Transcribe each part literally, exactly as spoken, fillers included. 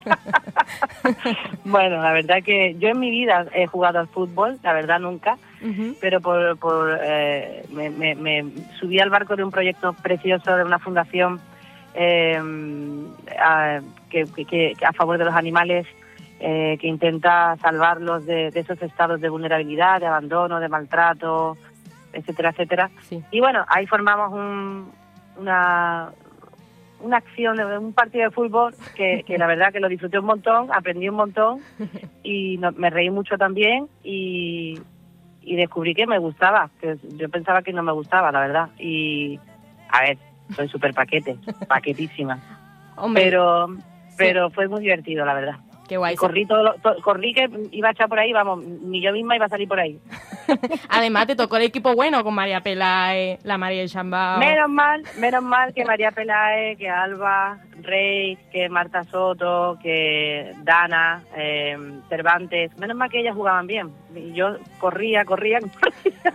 Bueno, la verdad que yo en mi vida he jugado al fútbol, la verdad nunca, uh-huh. pero por, por eh, me, me, me subí al barco de un proyecto precioso de una fundación eh, a, que, que, que a favor de los animales, eh, que intenta salvarlos de, de esos estados de vulnerabilidad, de abandono, de maltrato, etcétera, etcétera. Sí. Y bueno, ahí formamos un, una... una acción, de un partido de fútbol que, que la verdad que lo disfruté un montón, aprendí un montón y no, me reí mucho también y, y descubrí que me gustaba, que yo pensaba que no me gustaba, la verdad. Y, a ver, soy súper paquete, paquetísima. Hombre, pero pero sí. Fue muy divertido, la verdad. Qué guay. Corrí, todo, todo, corrí que iba a echar por ahí, vamos, ni yo misma iba a salir por ahí. Además te tocó el equipo bueno con María Peláez, la María Chambao. Menos mal, menos mal que María Peláez, que Alba Rey, que Marta Soto, que Dana, eh, Cervantes. Menos mal que ellas jugaban bien. Y yo corría, corría, corría.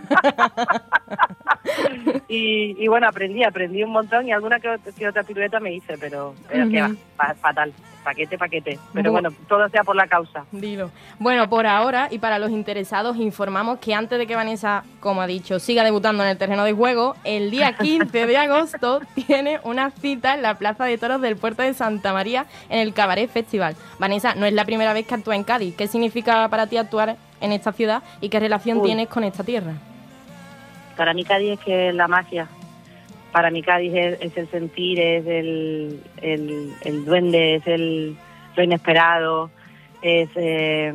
y, y bueno, aprendí, aprendí un montón y alguna que, que otra pirueta me hice, pero, pero uh-huh. que va, fatal. Paquete, paquete. Pero bueno, todo sea por la causa. Dilo. Bueno, por ahora, y para los interesados, informamos que antes de que Vanessa, como ha dicho, siga debutando en el terreno de juego, el día quince de agosto tiene una cita en la Plaza de Toros del Puerto de Santa María en el Cabaret Festival. Vanessa, no es la primera vez que actúa en Cádiz. ¿Qué significa para ti actuar en esta ciudad y qué relación Uy. tienes con esta tierra? Para mí Cádiz es que es la magia. Para mí Cádiz es, es el sentir, es el, el, el duende, es el lo inesperado, es eh,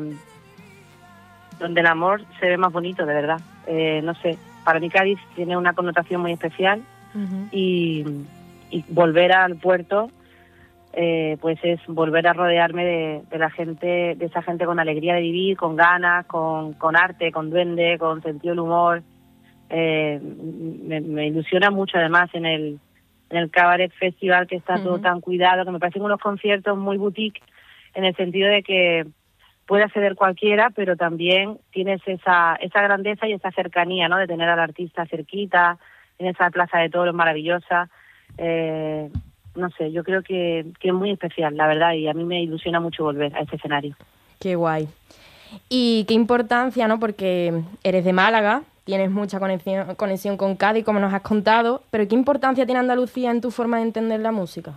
donde el amor se ve más bonito, de verdad. Eh, no sé, para mí Cádiz tiene una connotación muy especial uh-huh. y, y volver al puerto eh, pues es volver a rodearme de, de la gente, de esa gente con alegría de vivir, con ganas, con, con arte, con duende, con sentido del humor. Eh, me, me ilusiona mucho además en el en el Cabaret Festival, que está uh-huh. todo tan cuidado, que me parecen unos conciertos muy boutique en el sentido de que puede acceder cualquiera, pero también tienes esa esa grandeza y esa cercanía, ¿no? De tener al artista cerquita, en esa plaza de toros maravillosa. Eh, no sé, yo creo que, que es muy especial, la verdad, y a mí me ilusiona mucho volver a ese escenario. Qué guay. Y qué importancia, ¿no? Porque eres de Málaga, tienes mucha conexión, conexión con Cádiz, como nos has contado, pero ¿qué importancia tiene Andalucía en tu forma de entender la música?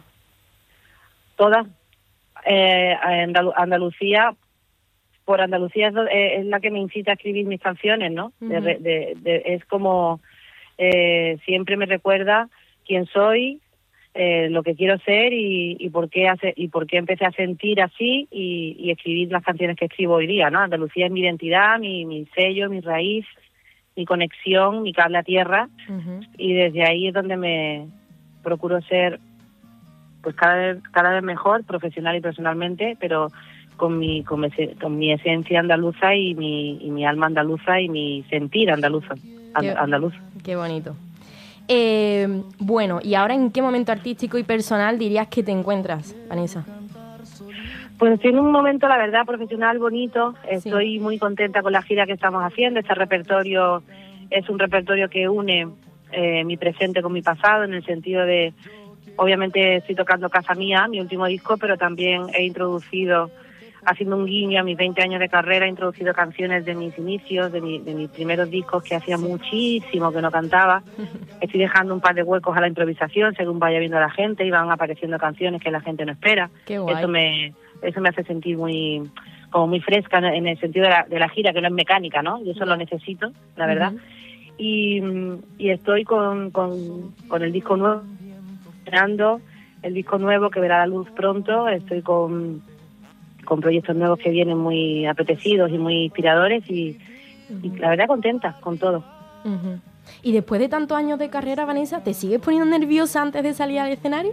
Toda. Eh, Andalu- Andalucía, por Andalucía es, lo, eh, es la que me incita a escribir mis canciones, ¿no? Uh-huh. De, de, de, es como, eh, siempre me recuerda quién soy, eh, lo que quiero ser y, y por qué hace, y por qué empecé a sentir así y, y escribir las canciones que escribo hoy día, ¿no? Andalucía es mi identidad, mi, mi sello, mi raíz, mi conexión, mi cable a tierra, uh-huh. y desde ahí es donde me procuro ser pues cada vez cada vez mejor, profesional y personalmente, pero con mi con mi, con mi esencia andaluza y mi y mi alma andaluza y mi sentir andaluza, and, qué, andaluz. Qué bonito. Eh, bueno, ¿y ahora en qué momento artístico y personal dirías que te encuentras, Vanessa? Pues estoy en un momento, la verdad, profesional bonito. Estoy sí. muy contenta con la gira que estamos haciendo. Este repertorio es un repertorio que une eh, mi presente con mi pasado, en el sentido de, obviamente estoy tocando Casa Mía, mi último disco, pero también he introducido, haciendo un guiño a mis veinte años de carrera, he introducido canciones de mis inicios, de, mi, de mis primeros discos que hacía muchísimo que no cantaba. Estoy dejando un par de huecos a la improvisación, según vaya viendo la gente, y van apareciendo canciones que la gente no espera. Qué guay. Eso me... Eso me hace sentir muy como muy fresca en el sentido de la, de la gira, que no es mecánica, ¿no? Y eso yeah. lo necesito, la verdad. Uh-huh. Y, y estoy con, con, con el disco nuevo, esperando el disco nuevo que verá la luz pronto. Estoy con, con proyectos nuevos que vienen muy apetecidos y muy inspiradores y, uh-huh. y la verdad contenta con todo. Uh-huh. Y después de tantos años de carrera, Vanessa, ¿te sigues poniendo nerviosa antes de salir al escenario?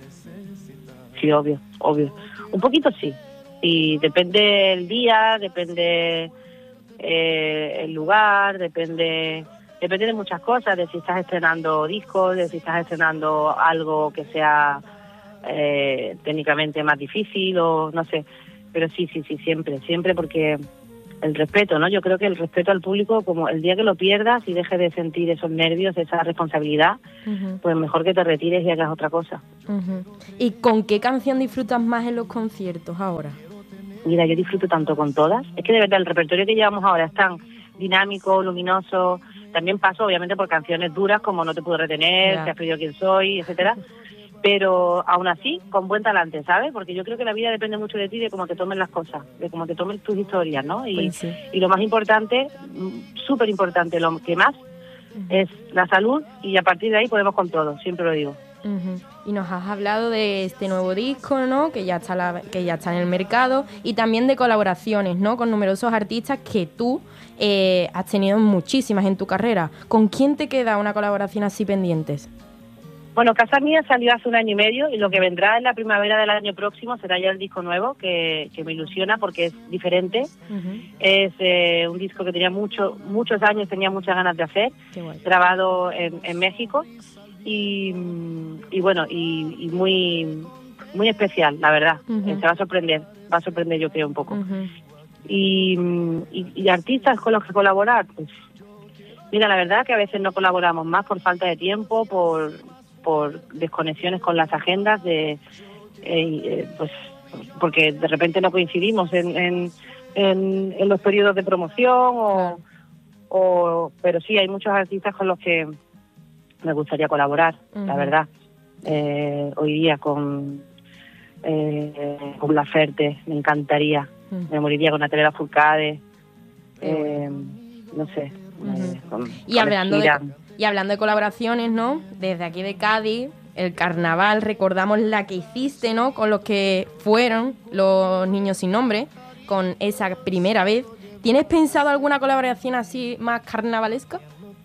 Sí, obvio, obvio. Un poquito sí, y depende el día, depende eh, el lugar, depende depende de muchas cosas, de si estás estrenando discos, de si estás estrenando algo que sea eh, técnicamente más difícil o no sé, pero sí, sí, sí, siempre, siempre porque el respeto, ¿no? Yo creo que el respeto al público, como el día que lo pierdas y dejes de sentir esos nervios, esa responsabilidad, uh-huh. pues mejor que te retires y hagas otra cosa. Uh-huh. ¿Y con qué canción disfrutas más en los conciertos ahora? Mira, yo disfruto tanto con todas. Es que de verdad el repertorio que llevamos ahora es tan dinámico, luminoso. También paso obviamente por canciones duras como No te puedo retener, yeah. Te has perdido quién soy, etcétera. Pero aún así, con buen talante, ¿sabes? Porque yo creo que la vida depende mucho de ti, de cómo te tomen las cosas, de cómo te tomen tus historias, ¿no? Y, pues sí. y lo más importante, súper importante, lo que más uh-huh. es la salud, y a partir de ahí podemos con todo, siempre lo digo. Uh-huh. Y nos has hablado de este nuevo disco, ¿no? Que ya está la, que ya está en el mercado, y también de colaboraciones, ¿no? Con numerosos artistas que tú eh, has tenido muchísimas en tu carrera. ¿Con quién te queda una colaboración así pendientes? Bueno, Casa Mía salió hace un año y medio, y lo que vendrá en la primavera del año próximo será ya el disco nuevo, que, que me ilusiona porque es diferente. Uh-huh. Es eh, un disco que tenía mucho, muchos años, tenía muchas ganas de hacer, grabado en, en México, y, y bueno, y, y muy muy especial, la verdad. Uh-huh. Eh, se va a sorprender, va a sorprender yo creo un poco. Uh-huh. y, y, y artistas con los que colaborar, pues mira, la verdad que a veces no colaboramos más por falta de tiempo, por... por desconexiones con las agendas, de eh, eh, pues porque de repente no coincidimos en, en, en, en los periodos de promoción, o, o pero sí, hay muchos artistas con los que me gustaría colaborar, uh-huh. la verdad. Eh, hoy día con eh, con Laferte, me encantaría, uh-huh. me moriría con Natalia Lafourcade, eh, no sé. Uh-huh. eh, con, y con hablando de Y hablando de colaboraciones, ¿no? Desde aquí de Cádiz, el carnaval, recordamos la que hiciste, ¿no? Con los que fueron los Niños Sin Nombre, con esa primera vez. ¿Tienes pensado alguna colaboración así más carnavalesca?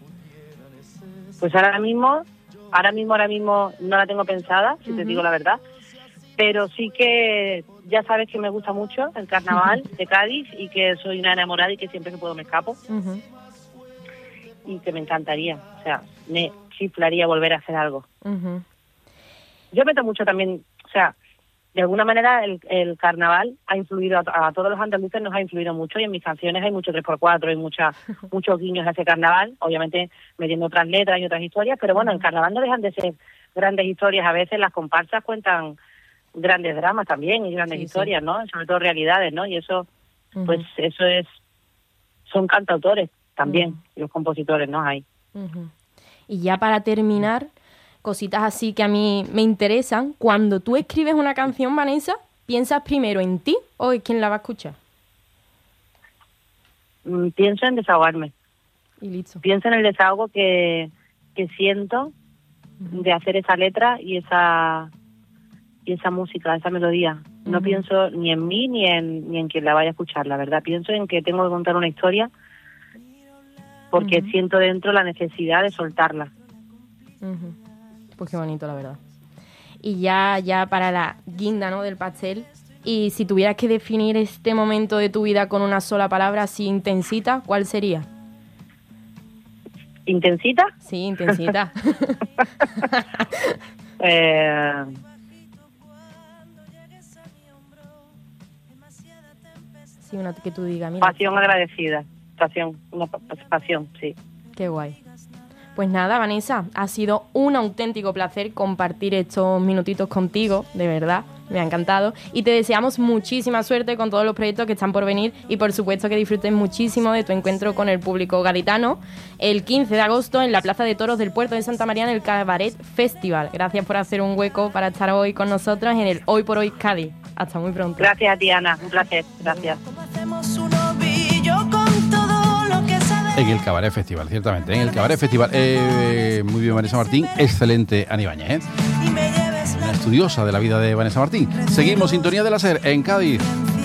Pues ahora mismo, ahora mismo, ahora mismo no la tengo pensada, si uh-huh. te digo la verdad. Pero sí que ya sabes que me gusta mucho el carnaval uh-huh. de Cádiz, y que soy una enamorada y que siempre que puedo me escapo. Uh-huh. Y que me encantaría, o sea, me chiflaría volver a hacer algo. Uh-huh. Yo meto mucho también, o sea, de alguna manera el, el carnaval ha influido, a, a todos los andaluces nos ha influido mucho, y en mis canciones hay mucho tres por cuatro, hay mucha, muchos guiños a ese carnaval, obviamente metiendo otras letras y otras historias, pero bueno, el carnaval no dejan de ser grandes historias, a veces las comparsas cuentan grandes dramas también, y grandes sí, historias, sí. ¿no? Sobre todo realidades, ¿no? Y eso, uh-huh. pues eso es, son cantautores también, uh-huh. los compositores, ¿no? Hay. Uh-huh. Y ya para terminar, cositas así que a mí me interesan. Cuando tú escribes una canción, Vanessa, ¿piensas primero en ti o en quién la va a escuchar? Mm, pienso en desahogarme. Y listo. Pienso en el desahogo que, que siento uh-huh. de hacer esa letra y esa y esa música, esa melodía. Uh-huh. No pienso ni en mí ni en ni en quien la vaya a escuchar, la verdad. Pienso en que tengo que contar una historia, porque uh-huh. siento dentro la necesidad de soltarla. Uh-huh. Pues qué bonito, la verdad. Y ya, ya para la guinda, ¿no?, del pastel, y si tuvieras que definir este momento de tu vida con una sola palabra, así intensita, ¿cuál sería? ¿Intensita? Sí, intensita. eh... Sí, una que tú digas. Mira, pasión agradecida. Pasión, una pasión, sí. Qué guay. Pues nada, Vanessa, ha sido un auténtico placer compartir estos minutitos contigo, de verdad, me ha encantado. Y te deseamos muchísima suerte con todos los proyectos que están por venir, y por supuesto que disfrutes muchísimo de tu encuentro con el público gaditano el quince de agosto en la Plaza de Toros del Puerto de Santa María, en el Cabaret Festival. Gracias por hacer un hueco para estar hoy con nosotros en el Hoy por Hoy Cádiz. Hasta muy pronto. Gracias a ti, Ana, un placer, gracias. En el Cabaret Festival, ciertamente, en el Cabaret Festival. Eh, muy bien, Vanessa Martín. Excelente, Ana Ibáñez, ¿eh? Una estudiosa de la vida de Vanessa Martín. Seguimos, Sintonía de la SER, en Cádiz.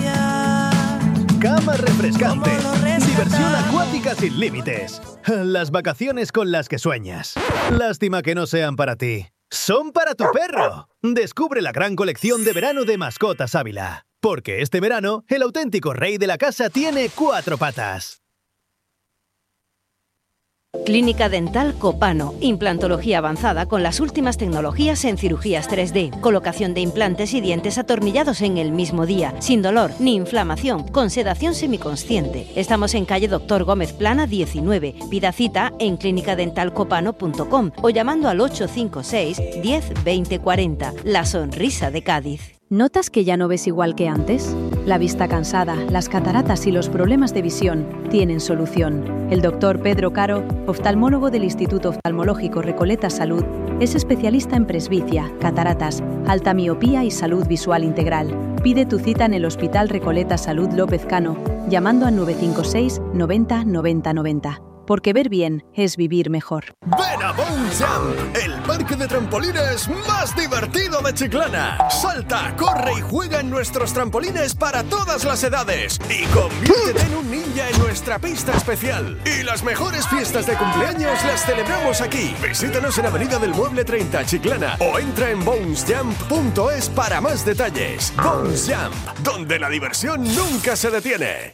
Cama refrescante. Diversión acuática sin límites. Las vacaciones con las que sueñas. Lástima que no sean para ti. Son para tu perro. Descubre la gran colección de verano de Mascotas Ávila. Porque este verano, el auténtico rey de la casa tiene cuatro patas. Clínica Dental Copano, implantología avanzada con las últimas tecnologías en cirugías tres D, colocación de implantes y dientes atornillados en el mismo día, sin dolor ni inflamación, con sedación semiconsciente. Estamos en calle Doctor Gómez Plana diecinueve. Pida cita en clínica dental copano punto com o llamando al ocho cinco seis, diez, veinte, cuarenta. La sonrisa de Cádiz. ¿Notas que ya no ves igual que antes? La vista cansada, las cataratas y los problemas de visión tienen solución. El doctor Pedro Caro, oftalmólogo del Instituto Oftalmológico Recoleta Salud, es especialista en presbicia, cataratas, alta miopía y salud visual integral. Pide tu cita en el Hospital Recoleta Salud López Cano, llamando al nueve cinco seis, noventa, noventa, noventa. Porque ver bien es vivir mejor. Ven a Bounce Jump, el parque de trampolines más divertido de Chiclana. Salta, corre y juega en nuestros trampolines para todas las edades. Y conviértete en un ninja en nuestra pista especial. Y las mejores fiestas de cumpleaños las celebramos aquí. Visítanos en Avenida del Mueble treinta, Chiclana, o entra en bounce jump punto es para más detalles. Bounce Jump, donde la diversión nunca se detiene.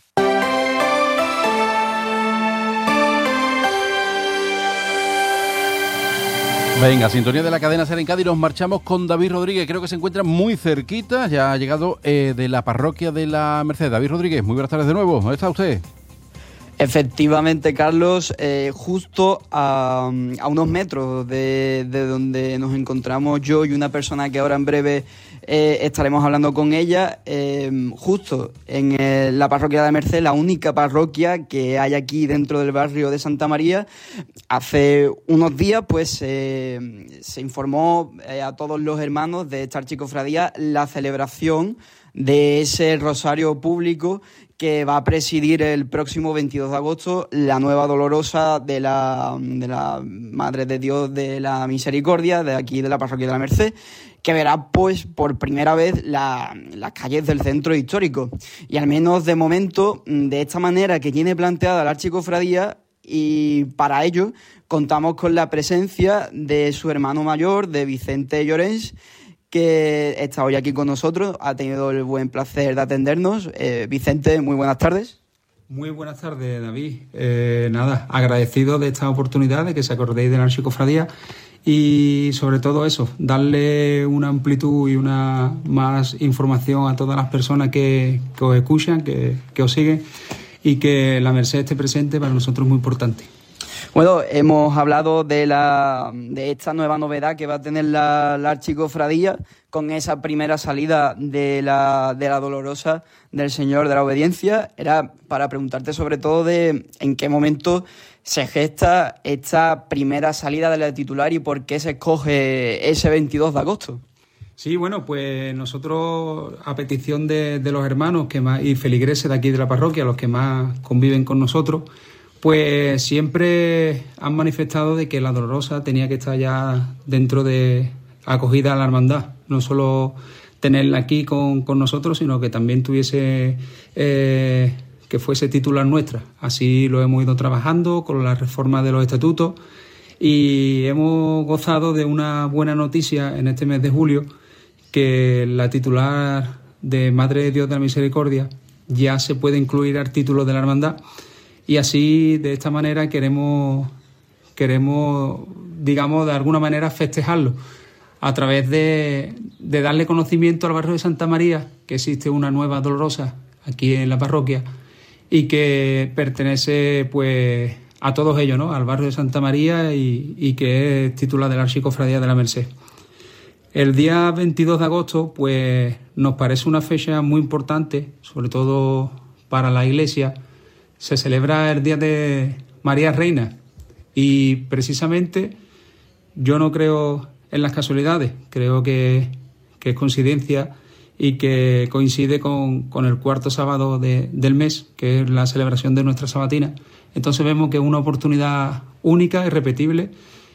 Venga, sintonía de la cadena SER en Cádiz, nos marchamos con David Rodríguez, creo que se encuentra muy cerquita, ya ha llegado eh, de la parroquia de la Merced. David Rodríguez, muy buenas tardes de nuevo, ¿dónde está usted? Efectivamente, Carlos, eh, justo a, a unos metros de, de donde nos encontramos yo y una persona que ahora en breve eh, estaremos hablando con ella, eh, justo en eh, la parroquia de la Merced, la única parroquia que hay aquí dentro del barrio de Santa María. Hace unos días pues eh, se informó eh, a todos los hermanos de esta archicofradía la celebración de ese rosario público que va a presidir el próximo veintidós de agosto la nueva dolorosa de la, de la Madre de Dios de la Misericordia, de aquí de la parroquia de la Merced, que verá pues por primera vez la, las calles del centro histórico. Y al menos de momento, de esta manera que tiene planteada la archicofradía, y para ello contamos con la presencia de su hermano mayor, de Vicente Llorens, que está hoy aquí con nosotros, ha tenido el buen placer de atendernos. Eh, Vicente, muy buenas tardes. Muy buenas tardes, David. Eh, nada, agradecido de esta oportunidad, de que se acordéis de la archicofradía y sobre todo eso, darle una amplitud y una más información a todas las personas que, que os escuchan, que, que os siguen, y que la Merced esté presente para nosotros es muy importante. Bueno, hemos hablado de la de esta nueva novedad que va a tener la, la archicofradía con esa primera salida de la, de la dolorosa del Señor de la Obediencia. Era para preguntarte sobre todo de en qué momento se gesta esta primera salida de la titular y por qué se escoge ese veintidós de agosto. Sí, bueno, pues nosotros, a petición de, de los hermanos que más, y feligreses de aquí de la parroquia, los que más conviven con nosotros, pues siempre han manifestado de que la dolorosa tenía que estar ya dentro de acogida a la hermandad, no solo tenerla aquí con, con nosotros, sino que también tuviese, eh, que fuese titular nuestra. Así lo hemos ido trabajando con la reforma de los estatutos y hemos gozado de una buena noticia en este mes de julio, que la titular de Madre de Dios de la Misericordia ya se puede incluir al título de la hermandad. Y así, de esta manera, queremos, queremos, digamos, de alguna manera festejarlo a través de, de darle conocimiento al barrio de Santa María que existe una nueva dolorosa aquí en la parroquia y que pertenece pues a todos ellos, ¿no? Al barrio de Santa María y, y que es titular de la Archicofradía de la Merced. El día veintidós de agosto pues nos parece una fecha muy importante, sobre todo para la Iglesia. Se celebra el Día de María Reina y precisamente yo no creo en las casualidades, creo que, que es coincidencia y que coincide con, con el cuarto sábado de, del mes, que es la celebración de nuestra sabatina. Entonces vemos que es una oportunidad única, irrepetible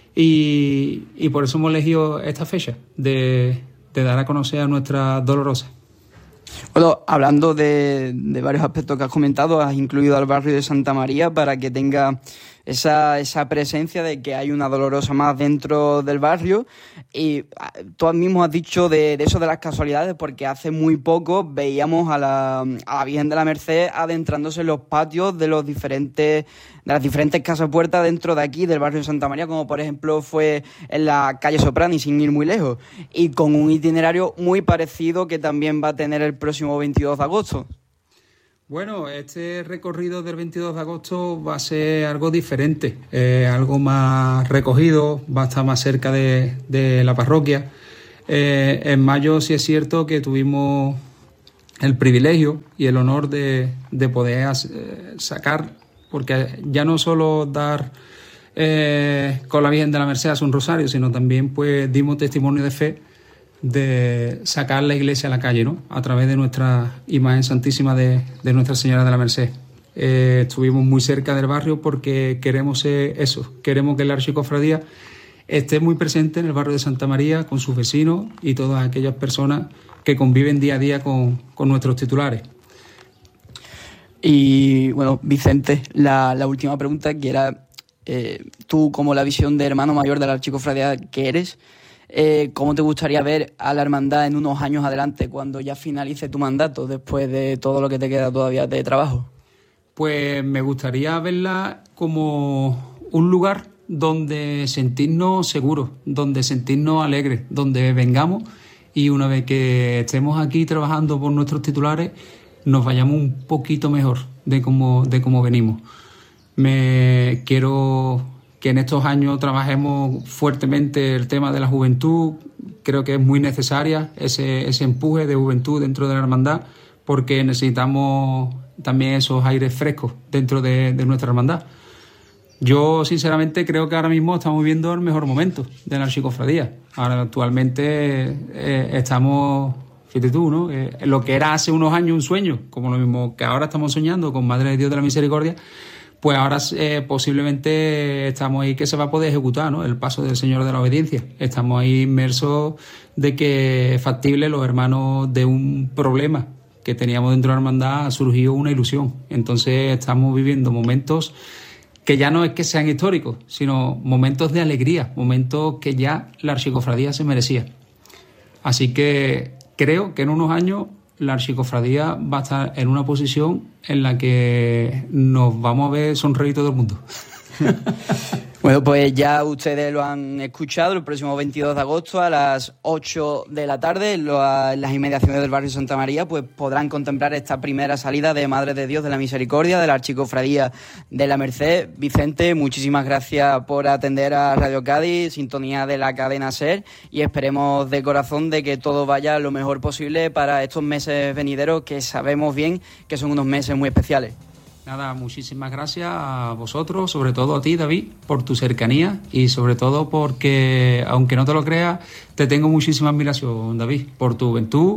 y, y por eso hemos elegido esta fecha de, de dar a conocer a nuestra dolorosa. Bueno, hablando de, de varios aspectos que has comentado, has incluido al barrio de Santa María para que tenga esa, esa presencia de que hay una Dolorosa más dentro del barrio. Y tú mismo has dicho de, de eso de las casualidades, porque hace muy poco veíamos a la, a la Virgen de la Merced adentrándose en los patios de los diferentes de las diferentes casas puertas dentro de aquí, del barrio de Santa María, como por ejemplo fue en la calle Soprani, sin ir muy lejos, y con un itinerario muy parecido que también va a tener el próximo veintidós de agosto. Bueno, este recorrido del veintidós de agosto va a ser algo diferente, eh, algo más recogido, va a estar más cerca de, de la parroquia. Eh, en mayo sí es cierto que tuvimos el privilegio y el honor de, de poder eh, sacar, porque ya no solo dar eh, con la Virgen de la Merced un rosario, sino también pues dimos testimonio de fe de sacar la iglesia a la calle, ¿no? A través de nuestra imagen santísima de, de Nuestra Señora de la Merced. Eh, estuvimos muy cerca del barrio porque queremos eh, eso, queremos que la archicofradía esté muy presente en el barrio de Santa María con sus vecinos y todas aquellas personas que conviven día a día con, con nuestros titulares. Y bueno, Vicente, la, la última pregunta, que era eh, tú, como la visión de hermano mayor de la archicofradía que eres, eh, ¿cómo te gustaría ver a la hermandad en unos años adelante, cuando ya finalice tu mandato, después de todo lo que te queda todavía de trabajo? Pues me gustaría verla como un lugar donde sentirnos seguros, donde sentirnos alegres, donde vengamos y una vez que estemos aquí trabajando por nuestros titulares, nos vayamos un poquito mejor de cómo, de cómo venimos. Me quiero que en estos años trabajemos fuertemente el tema de la juventud. Creo que es muy necesaria ese, ese empuje de juventud dentro de la hermandad, porque necesitamos también esos aires frescos dentro de, de nuestra hermandad. Yo, sinceramente, creo que ahora mismo estamos viviendo el mejor momento de la archicofradía. Ahora, actualmente, eh, estamos... Fíjate tú, ¿no? Eh, lo que era hace unos años un sueño, como lo mismo que ahora estamos soñando con Madre de Dios de la Misericordia, pues ahora eh, posiblemente estamos ahí que se va a poder ejecutar, ¿no? El paso del Señor de la Obediencia. Estamos ahí inmersos de que es factible, los hermanos, de un problema que teníamos dentro de la hermandad, ha surgido una ilusión. Entonces estamos viviendo momentos que ya no es que sean históricos, sino momentos de alegría, momentos que ya la archicofradía se merecía. Así que creo que en unos años la archicofradía va a estar en una posición en la que nos vamos a ver sonreír todo el mundo. Bueno, pues ya ustedes lo han escuchado, el próximo veintidós de agosto a las ocho de la tarde, en las inmediaciones del barrio Santa María, pues podrán contemplar esta primera salida de Madre de Dios de la Misericordia, de la archicofradía de la Merced. Vicente, muchísimas gracias por atender a Radio Cádiz, sintonía de la cadena SER, y esperemos de corazón de que todo vaya lo mejor posible para estos meses venideros, que sabemos bien que son unos meses muy especiales. Nada, muchísimas gracias a vosotros, sobre todo a ti, David, por tu cercanía y sobre todo porque, aunque no te lo creas, te tengo muchísima admiración, David, por tu juventud,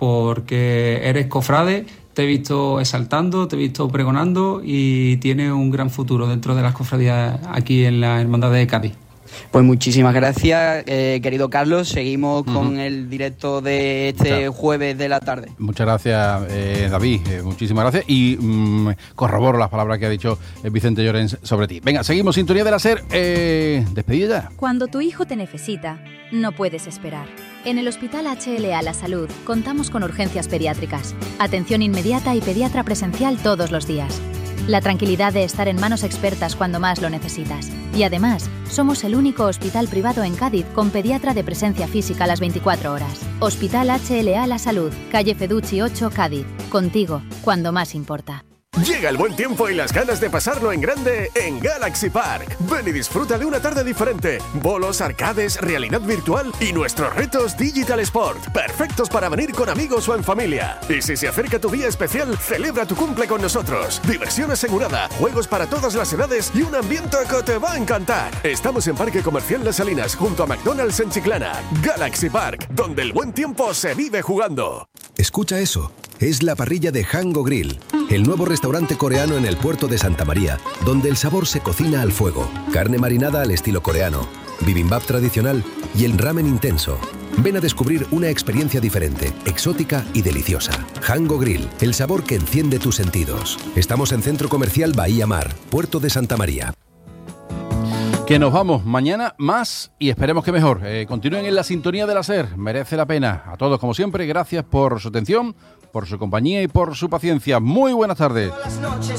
porque eres cofrade, te he visto exaltando, te he visto pregonando y tienes un gran futuro dentro de las cofradías aquí en la Hermandad de Cádiz. Pues muchísimas gracias, eh, querido Carlos. Seguimos uh-huh. con el directo de este jueves de la tarde. Muchas gracias, eh, David. Eh, muchísimas gracias. Y mmm, corroboro las palabras que ha dicho eh, Vicente Llorens sobre ti. Venga, seguimos. Sintonía de la SER. Eh, despedida ya. Cuando tu hijo te necesita, no puedes esperar. En el Hospital H L A La Salud contamos con urgencias pediátricas, atención inmediata y pediatra presencial todos los días. La tranquilidad de estar en manos expertas cuando más lo necesitas. Y además, somos el único hospital privado en Cádiz con pediatra de presencia física a las veinticuatro horas. Hospital H L A La Salud, calle Feducci ocho, Cádiz. Contigo, cuando más importa. Llega el buen tiempo y las ganas de pasarlo en grande en Galaxy Park. Ven y disfruta de una tarde diferente. Bolos, arcades, realidad virtual y nuestros retos Digital Sport. Perfectos para venir con amigos o en familia. Y si se acerca tu día especial, celebra tu cumple con nosotros. Diversión asegurada, juegos para todas las edades y un ambiente que te va a encantar. Estamos en Parque Comercial Las Salinas, junto a McDonald's en Chiclana. Galaxy Park, donde el buen tiempo se vive jugando. Escucha eso. Es la parrilla de Hango Grill, el nuevo restaurante coreano en el puerto de Santa María, donde el sabor se cocina al fuego. Carne marinada al estilo coreano, bibimbap tradicional y el ramen intenso. Ven a descubrir una experiencia diferente, exótica y deliciosa. Hango Grill, el sabor que enciende tus sentidos. Estamos en Centro Comercial Bahía Mar, Puerto de Santa María. Que nos vamos mañana más y esperemos que mejor. Eh, continúen en la sintonía de la SER, merece la pena. A todos, como siempre, gracias por su atención, por su compañía y por su paciencia. Muy buenas tardes.